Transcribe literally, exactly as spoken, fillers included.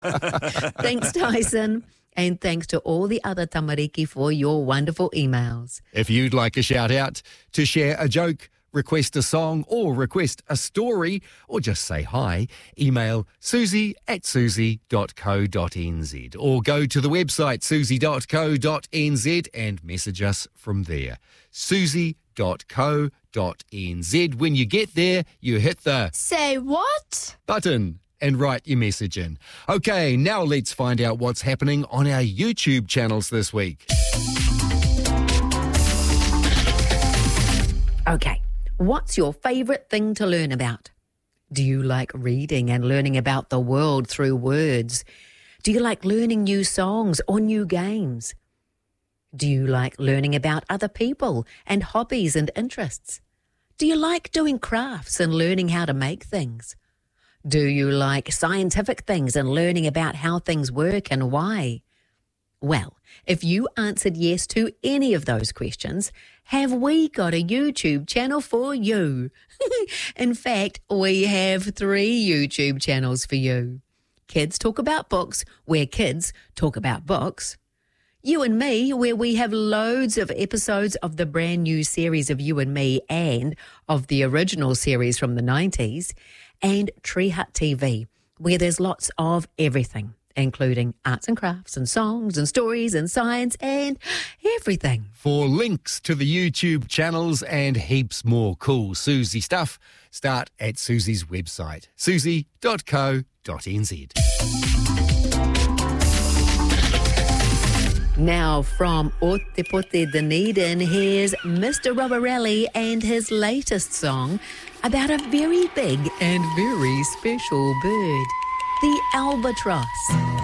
Thanks, Tyson. And thanks to all the other tamariki for your wonderful emails. If you'd like a shout out, to share a joke, request a song or request a story, or just say hi, email susie at susie dot co dot n z or go to the website susie dot co dot n z and message us from there. susie dot co dot n z. When you get there, you hit the Say what? button and write your message in. Okay, now let's find out what's happening on our YouTube channels this week. Okay, what's your favourite thing to learn about? Do you like reading and learning about the world through words? Do you like learning new songs or new games? Do you like learning about other people and hobbies and interests? Do you like doing crafts and learning how to make things? Do you like scientific things and learning about how things work and why? Well, if you answered yes to any of those questions, have we got a YouTube channel for you? In fact, we have three YouTube channels for you. Kids Talk About Books, where kids talk about books. You and Me, where we have loads of episodes of the brand new series of You and Me and of the original series from the nineties. And Tree Hut T V, where there's lots of everything, including arts and crafts and songs and stories and science and everything. For links to the YouTube channels and heaps more cool Susie stuff, start at Susie's website, susie dot co dot n z. Now from Otepote Dunedin, here's Mister Robarelli and his latest song about a very big and very special bird, the albatross.